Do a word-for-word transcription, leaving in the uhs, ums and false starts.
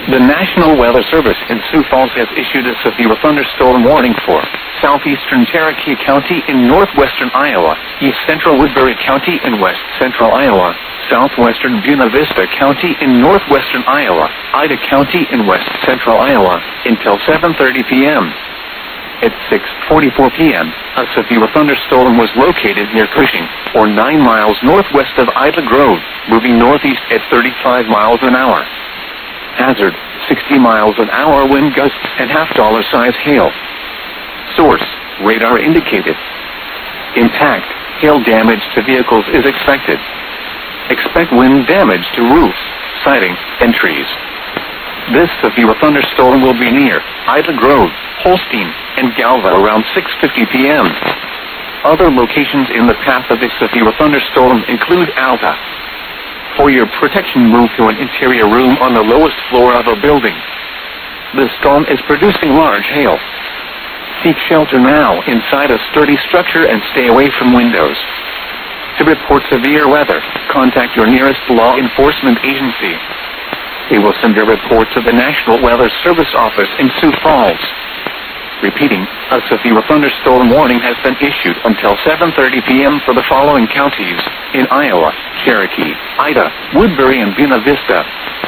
The National Weather Service in Sioux Falls has issued a severe thunderstorm warning for southeastern Cherokee County in northwestern Iowa, east central Woodbury County in west central Iowa, southwestern Buena Vista County in northwestern Iowa, Ida County in west central Iowa, until seven thirty p m At six forty-four p m, a severe thunderstorm was located near Cushing, or nine miles northwest of Ida Grove, moving northeast at thirty-five miles an hour. Hazard, sixty miles an hour wind gusts and half-dollar size hail. Source, radar indicated. Impact, hail damage to vehicles is expected. Expect wind damage to roofs, siding, and trees. This severe thunderstorm will be near Ida Grove, Holstein, and Galva around six fifty p m Other locations in the path of this severe thunderstorm include Alta. For your protection, move to an interior room on the lowest floor of a building. The storm is producing large hail. Seek shelter now inside a sturdy structure and stay away from windows. To report severe weather, contact your nearest law enforcement agency. They will send your report to the National Weather Service office in Sioux Falls. Repeating, a severe thunderstorm warning has been issued until seven thirty p m for the following counties in Iowa: Cherokee, Ida, Woodbury, and Buena Vista.